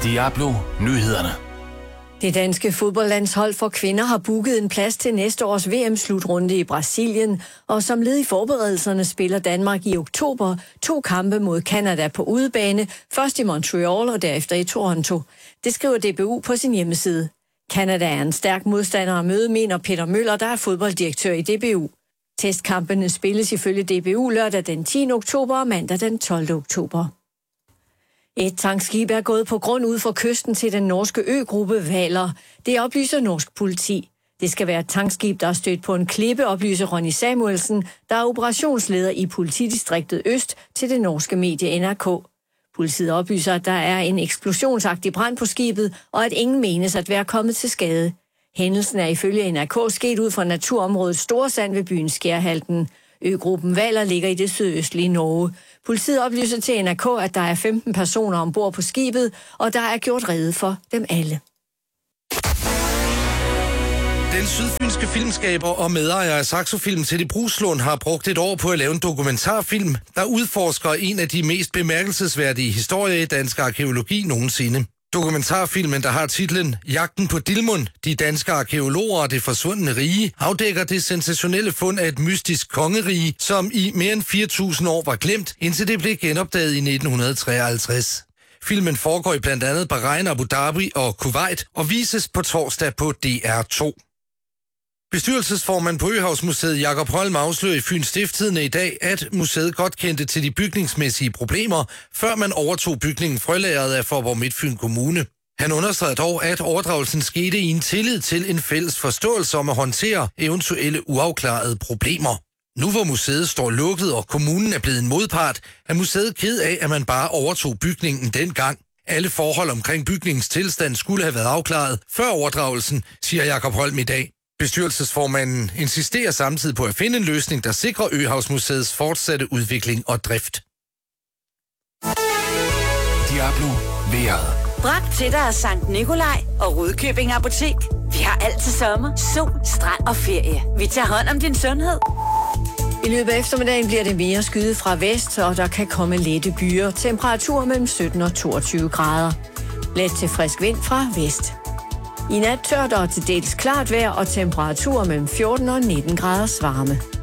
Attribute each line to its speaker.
Speaker 1: Diablo Nyhederne.
Speaker 2: Det danske fodboldlandshold for kvinder har booket en plads til næste års VM-slutrunde i Brasilien, og som led i forberedelserne spiller Danmark i oktober 2 kampe mod Canada på udebane, først i Montreal og derefter i Toronto. Det skriver DBU på sin hjemmeside. Canada er en stærk modstander at møde, mener Peter Møller, der er fodbolddirektør i DBU. Testkampene spilles ifølge DBU lørdag den 10. oktober og mandag den 12. oktober. Et tankskib er gået på grund ud for kysten til den norske øgruppe Hvaler. Det oplyser norsk politi. Det skal være et tankskib, der er stødt på en klippe, oplyser Ronny Samuelsen, der er operationsleder i politidistriktet Øst til det norske medie NRK. Politiet oplyser, at der er en eksplosionsagtig brand på skibet, og at ingen menes at være kommet til skade. Hændelsen er ifølge NRK sket ud fra naturområdet Storsand ved byen Skærhalten. Øgruppen Hvaler ligger i det sydøstlige Norge. Politiet oplyser til NRK, at der er 15 personer ombord på skibet, og der er gjort rede for dem alle.
Speaker 3: Den sydfynske filmskaber og medejer af Saxo Film, Teddy Bruslund, har brugt et år på at lave en dokumentarfilm, der udforsker en af de mest bemærkelsesværdige historier i dansk arkæologi nogensinde. Dokumentarfilmen, der har titlen Jagten på Dilmun, de danske arkæologer og det forsvundne rige, afdækker det sensationelle fund af et mystisk kongerige, som i mere end 4.000 år var glemt, indtil det blev genopdaget i 1953. Filmen foregår i blandt andet Bahrain, Abu Dhabi og Kuwait og vises på torsdag på DR2. Bestyrelsesformand på Øhavsmuseet Jakob Holm afslører i Fyns Stiftstidende i dag, at museet godt kendte til de bygningsmæssige problemer, før man overtog bygningen frølageret af Faaborg Midtfyn Kommune. Han understreger dog, at overdragelsen skete i en tillid til en fælles forståelse om at håndtere eventuelle uafklarede problemer. Nu hvor museet står lukket og kommunen er blevet en modpart, er museet ked af, at man bare overtog bygningen dengang. Alle forhold omkring bygningens tilstand skulle have været afklaret før overdragelsen, siger Jakob Holm i dag. Bestyrelsesformanden insisterer samtidig på at finde en løsning, der sikrer Øhavsmuseets fortsatte udvikling og drift.
Speaker 1: Diablo vejret.
Speaker 4: Bragt til dig af Sankt Nikolaj og Rudkøbing Apotek. Vi har alt til sommer, sol, strand og ferie. Vi tager hånd om din sundhed.
Speaker 2: I løbet af eftermiddagen bliver det mere skyet fra vest, og der kan komme lette byer. Temperatur mellem 17 og 22 grader. Let til frisk vind fra vest. I nat tørt og til dels klart vejr og temperaturer mellem 14 og 19 graders varme.